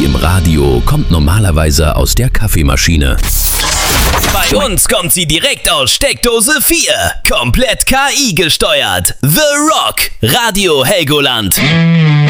im Radio kommt normalerweise aus der Kaffeemaschine. Bei uns kommt sie direkt aus Steckdose 4. Komplett KI gesteuert. The Rock, Radio Helgoland.